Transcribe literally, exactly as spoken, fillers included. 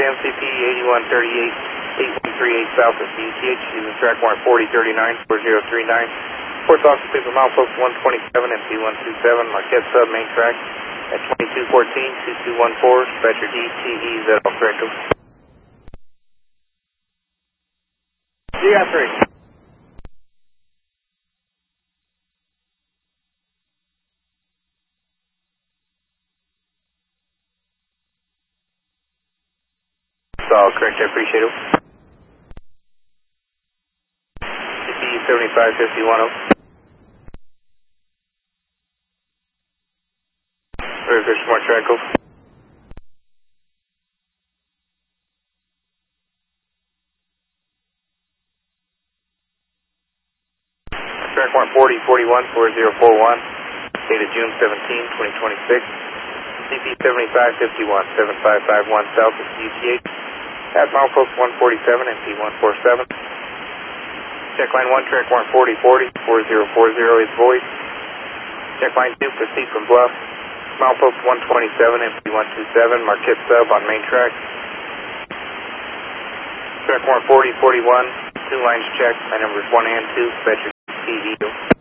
M C P eighty-one thirty-eight, eight one three eight south of C U T H, using track mark forty thirty-nine, four zero three nine. Port Officer Super Milepost one twenty-seven, M C one two seven, Marquette Sub, main track at twenty-two fourteen, two two one four, dispatcher D T E Z L, correct. G I three. All correct, I appreciate it. C P seventy-five fifty-one oh. Very good, smart track, over. Track mark forty forty-one, four zero four one, dated June seventeenth, twenty twenty-six. C P seventy-five fifty-one, seven five five one south of C U T H. At milepost one forty-seven, M P one four seven. Check line one, track mark forty forty, four zero four zero is void. Check line two, proceed from Bluff. Milepost one twenty-seven, M P one two seven, Marquette Sub on main track. Track mark forty forty-one, two lines checked, my numbers one and two, dispatcher T E.